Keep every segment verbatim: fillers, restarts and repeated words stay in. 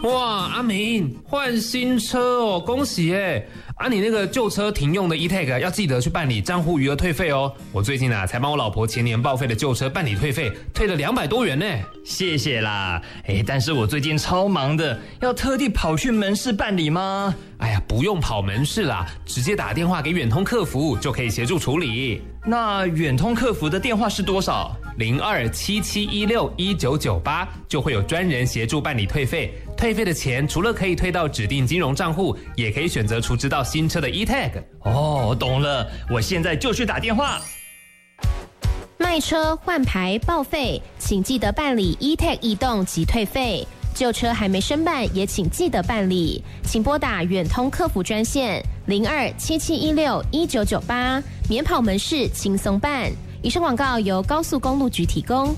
哇，阿明换新车哦，恭喜耶！啊，你那个旧车停用的 E-Tag 要记得去办理账户余额退费哦。我最近啊才帮我老婆前年报废的旧车办理退费，退了两百多元呢。 谢谢啦，哎，但是我最近超忙的，要特地跑去门市办理吗？ 哎呀，不用跑门市啦，直接打电话给远通客服就可以协助处理。 那远通客服的电话是多少？ 零二七七一六一九九八，就会有专人协助办理退费。退费的钱除了可以退到指定金融账户，也可以选择储值到新车的 E-Tag。 哦，懂了，我现在就去打电话。 卖车换牌报废，请记得办理 E-Tag 移动及退费。旧车还没申办，也请记得办理，请拨打远通客服专线零二七七一六一九九八，免跑门市，轻松办。以上广告由高速公路局提供。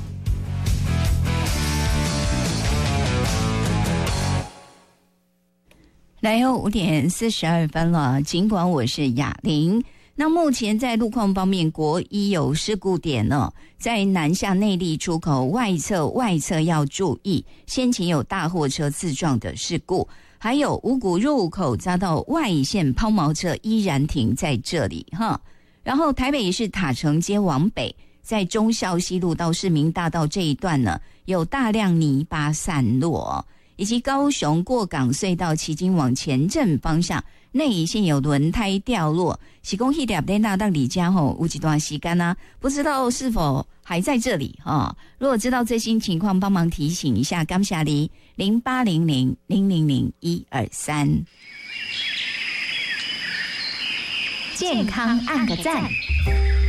来哦，五点四十二分了。尽管我是雅玲，那目前在路况方面，国一有事故点呢，在南下内壢出口外侧，外侧要注意，先前有大货车自撞的事故，还有五股入口遭到外线抛锚车依然停在这里哈。然后台北市塔城街往北，在忠孝西路到市民大道这一段呢，有大量泥巴散落。以及高雄过港隧道旗津往前镇方向内一线有轮胎掉落，是讲迄条电大到李家吼有一段时间啊，不知道是否还在这里哈？如果知道最新情况，帮忙提醒一下，感谢你零八零零零零零一二三， 健康按个赞。